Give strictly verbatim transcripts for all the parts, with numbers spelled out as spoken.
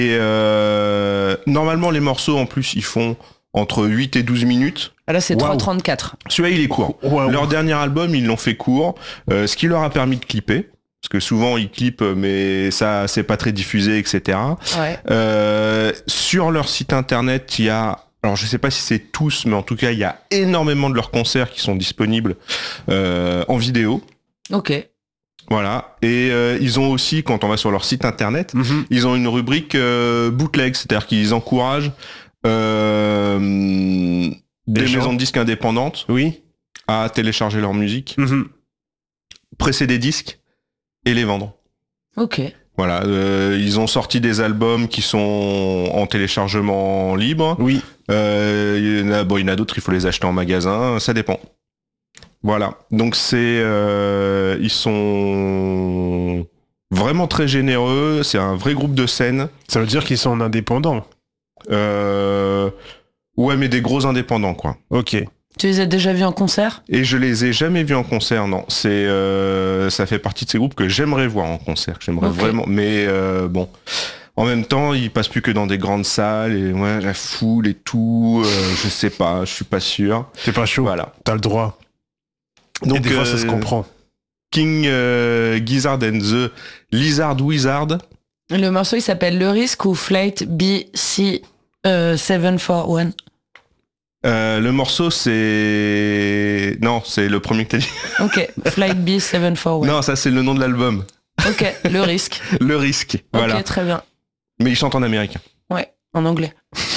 Et euh, normalement, les morceaux, en plus, ils font entre huit et douze minutes. Ah là, c'est Wow. trois trente-quatre. Celui-là, il est court. Wow. Leur dernier album, ils l'ont fait court, euh, ce qui leur a permis de clipper. Parce que souvent, ils clippent, mais ça, c'est pas très diffusé, et cetera. Ouais. Euh, sur leur site internet, il y a... Alors, je sais pas si c'est tous, mais en tout cas, il y a énormément de leurs concerts qui sont disponibles euh, en vidéo. Ok. Voilà. Et euh, ils ont aussi, quand on va sur leur site internet, Mhm. ils ont une rubrique euh, bootleg, c'est-à-dire qu'ils encouragent euh, des gens. maisons de disques indépendantes Oui. à télécharger leur musique, Mhm. presser des disques et les vendre. Ok. Voilà. Euh, ils ont sorti des albums qui sont en téléchargement libre. Oui. Euh, il y en a, bon, il y en a d'autres, il faut les acheter en magasin. Ça dépend. Voilà. Donc c'est, euh, ils sont vraiment très généreux. C'est un vrai groupe de scène. Ça veut dire qu'ils sont indépendants. Euh, ouais, mais des gros indépendants, quoi. Ok. Tu les as déjà vus en concert? Et je les ai jamais vus en concert, non. C'est, euh, ça fait partie de ces groupes que j'aimerais voir en concert. que J'aimerais Ok. vraiment. Mais euh, bon. En même temps, ils passent plus que dans des grandes salles et ouais, la foule et tout. Euh, je sais pas, je suis pas sûr. C'est pas chaud. Voilà. T'as le droit. Donc, Et des fois, ça se euh, comprend. King euh, Gizzard and the Lizard Wizard. Le morceau, il s'appelle Le Risque ou Flight B C euh, sept quatre un. Euh, le morceau, c'est... Non, c'est le premier que t'as dit. Ok. Flight B sept quatre un. Non, ça, c'est le nom de l'album. Ok. Le Risque. Le Risque. Voilà. Ok, très bien. Mais il chante en américain. Ouais. En anglais.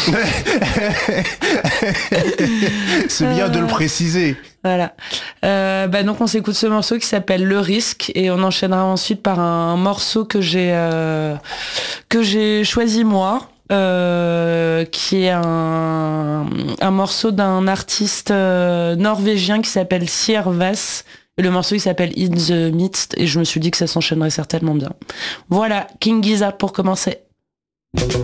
C'est bien de le Euh, préciser. Voilà. Euh, bah donc on s'écoute ce morceau qui s'appelle Le Risque et on enchaînera ensuite par un morceau que j'ai euh, que j'ai choisi moi, euh, qui est un, un morceau d'un artiste euh, norvégien qui s'appelle Siervas. Et le morceau il s'appelle In the Midst et je me suis dit que ça s'enchaînerait certainement bien. Voilà, King Gizzard pour commencer.